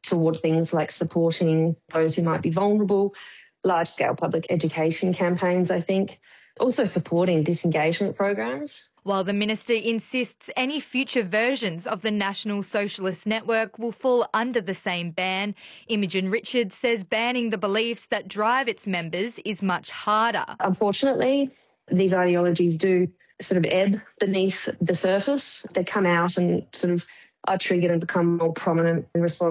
toward things like supporting those who might be vulnerable, large-scale public education campaigns, I think. Also supporting disengagement programs. While the minister insists any future versions of the National Socialist Network will fall under the same ban, Imogen Richards says banning the beliefs that drive its members is much harder. Unfortunately, these ideologies do sort of ebb beneath the surface. They come out and sort of are triggered and become more prominent in response